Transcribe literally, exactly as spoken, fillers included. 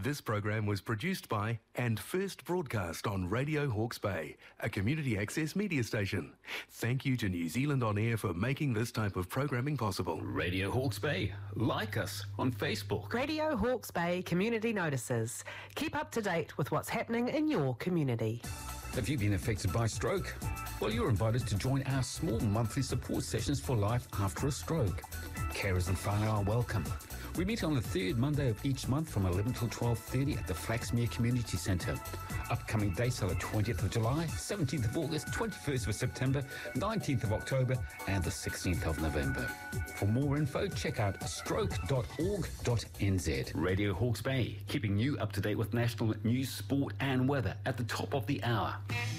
This program was produced by and first broadcast on Radio Hawke's Bay, a community access media station. Thank you to New Zealand On Air for making this type of programming possible. Radio Hawke's Bay. Like us on Facebook. Radio Hawke's Bay Community Notices. Keep up to date with what's happening in your community. Have you been affected by stroke? Well, you're invited to join our small monthly support sessions for life after a stroke. Carers and whānau are welcome. We meet on the third Monday of each month from eleven till twelve thirty at the Flaxmere Community Centre. Upcoming dates are the twentieth of July, seventeenth of August, twenty-first of September, nineteenth of October and the sixteenth of November. For more info, check out stroke dot org dot n z. Radio Hawke's Bay, keeping you up to date with national news, sport and weather at the top of the hour.